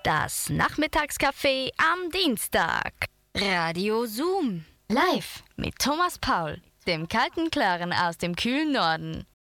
Das Nachmittagscafé am Dienstag. Radio Zoom. Live mit Thomas Paul, dem kalten Klaren aus dem kühlen Norden.